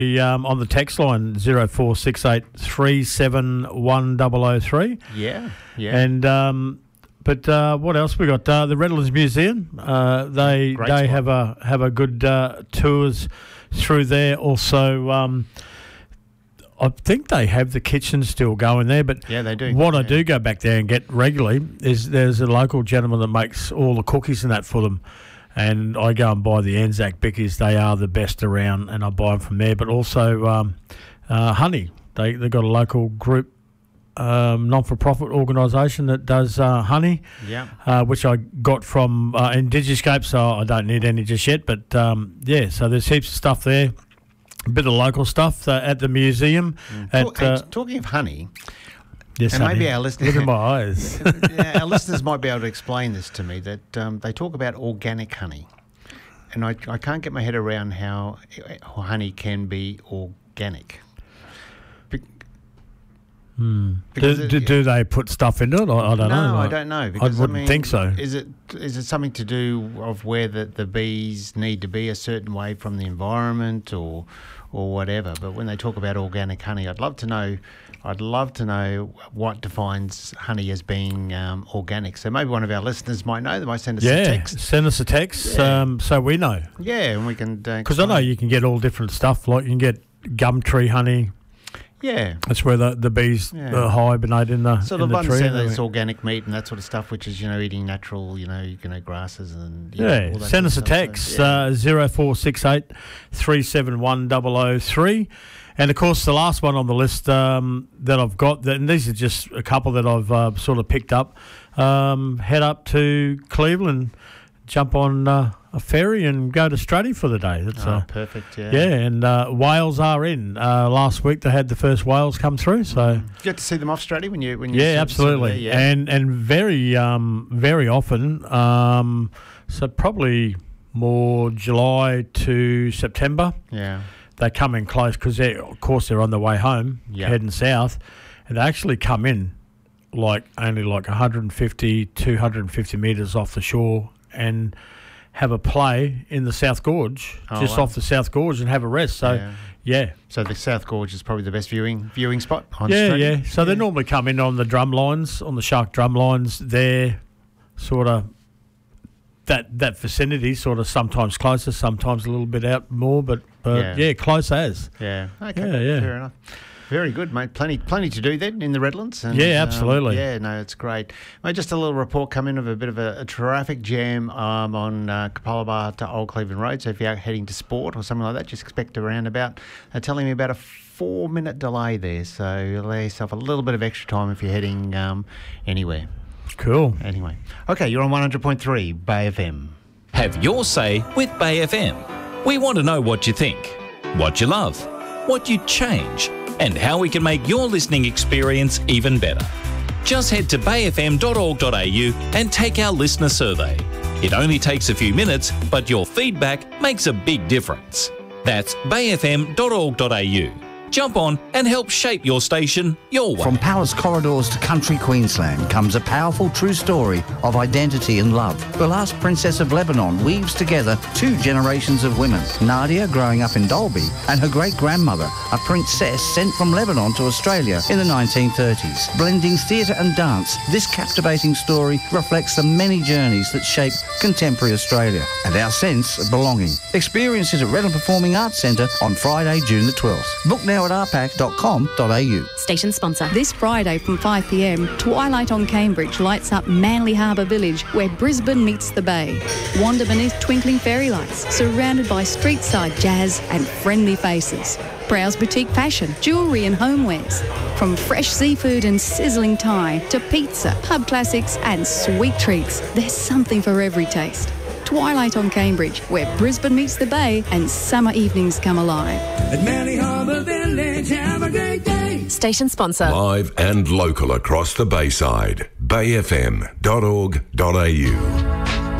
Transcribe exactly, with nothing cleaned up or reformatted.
Um, on the text line zero four six eight three seven one double oh three. Yeah, yeah. And um, but uh, what else we got? Uh, the Redlands Museum. Uh, they Great they spot. have a have a good uh, tours through there. Also, um, I think they have the kitchen still going there. But Yeah, they do. What I Yeah. do go back there and get regularly is there's a local gentleman that makes all the cookies and that for them. And I go and buy the Anzac Bickies. They are the best around, and I buy them from there. But also um, uh, honey. They they got a local group, um, non-for-profit organisation that does uh, honey, Yeah. uh, which I got from uh, Indigiscape, so I don't need any just yet. But um, yeah, so there's heaps of stuff there. A bit of local stuff uh, at the museum. At, Talk- hey, uh, talking of honey, yes, and honey. maybe our listeners, Look at my eyes. yeah, our listeners might be able to explain this to me, that um, they talk about organic honey. And I, I can't get my head around how honey can be organic. Be- Hmm. Do, Because it- do, do they put stuff into it? I, I don't no, know. I Like, don't know. I Because, wouldn't mean, think so. Is it is it something to do of where the, the bees need to be a certain way from the environment, or or whatever? But when they talk about organic honey, I'd love to know. I'd love to know what defines honey as being um, organic. So maybe one of our listeners might know. They might send us Yeah, a text. send us a text Yeah. um, so we know. Yeah, and we can. Because I know you can get all different stuff. Like you can get gum tree honey. Yeah. That's where the, the bees Yeah. uh, hibernate in the, Sort in of the tree. understand that it's organic meat and that sort of stuff, which is, you know, eating natural, you know, you know, grasses and you know, Yeah, all that send us sort a of stuff. text, So, yeah. uh, zero four six eight three seven one double oh three. And, of course, the last one on the list um, that I've got, that, and these are just a couple that I've uh, sort of picked up, um, head up to Cleveland, jump on uh, a ferry and go to Struddy for the day. That's Oh, uh, perfect, yeah. yeah, and uh, whales are in. Uh, last week they had the first whales come through, so... Did you get to see them off Struddy when you when you Yeah, saw- saw absolutely, them there? Yeah. and and very um, very often. Um, so probably more July to September. yeah. They come in close because they, of course, they're on their way home, Yeah. heading south, and they actually come in like only like one hundred fifty, two hundred fifty metres off the shore and have a play in the South Gorge, Oh, just wow. off the South Gorge, and have a rest. So, Yeah. yeah. So the South Gorge is probably the best viewing viewing spot on Yeah, Struddy? yeah. So they normally come in on the drum lines, on the shark drum lines. They're sort of that that vicinity, sort of sometimes closer, sometimes a little bit out more, but but Yeah. yeah, close as. Yeah. Okay. Yeah, yeah. Fair enough. Very good, mate. Plenty, plenty to do then in the Redlands. And, Yeah, um, absolutely. yeah, no, it's great. Mate, just a little report come in of a bit of a, a traffic jam um, on uh, Capalaba to Old Cleveland Road. So if you're out heading to Sport or something like that, just expect around about. They're telling me about a four-minute delay there. So allow yourself a little bit of extra time if you're heading um, anywhere. Cool. Anyway, okay, you're on one hundred point three Bay F M. Have your say with Bay F M. We want to know what you think, what you love, what you change, and how we can make your listening experience even better. Just head to bay f m dot org dot a u and take our listener survey. It only takes a few minutes, but your feedback makes a big difference. That's bay f m dot org dot a u. Jump on and help shape your station your way. From palace corridors to country Queensland comes a powerful true story of identity and love. The last princess of Lebanon weaves together two generations of women. Nadia, growing up in Dalby, and her great-grandmother, a princess sent from Lebanon to Australia in the nineteen thirties. Blending theatre and dance, this captivating story reflects the many journeys that shape contemporary Australia and our sense of belonging. Experience it at Redland Performing Arts Centre on Friday, June the twelfth. Book now at r pac dot com dot a u. Station sponsor. This Friday from five p m, Twilight on Cambridge lights up Manly Harbour Village, where Brisbane meets the bay. Wander beneath twinkling fairy lights, surrounded by street-side jazz and friendly faces. Browse boutique fashion, jewellery and homewares. From fresh seafood and sizzling Thai to pizza, pub classics and sweet treats, there's something for every taste. Twilight on Cambridge, where Brisbane meets the bay and summer evenings come alive. At Manly Harbour Village, have a great day. Station sponsor. Live and local across the Bayside. bay f m dot org dot a u.